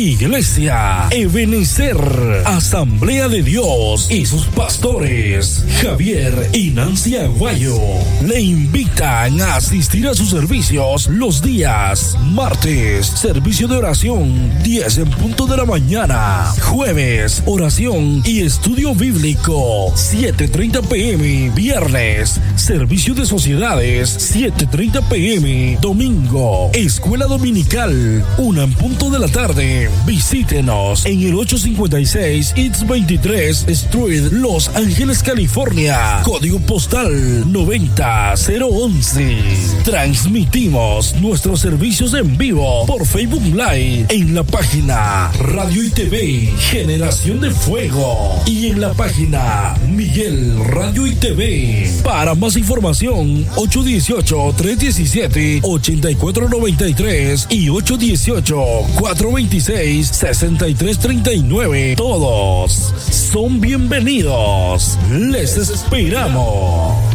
Iglesia Ebenecer, Asamblea de Dios y sus pastores Javier y Nancy Aguayo le invitan a asistir a sus servicios los días martes, servicio de oración 10 en punto de la mañana, jueves, oración y estudio bíblico 7:30 p.m. viernes, servicio de sociedades 7:30 p.m. domingo, escuela dominical 1 en punto de la tarde. Visítenos en el 856 East 23 Street, Los Ángeles, California, código postal 90011. Transmitimos nuestros servicios en vivo por Facebook Live en la página Radio y TV Generación de Fuego y en la página Miguel Radio y TV. Para más información 818-317-8493 y 818-426-6339. Todos son bienvenidos. Les esperamos.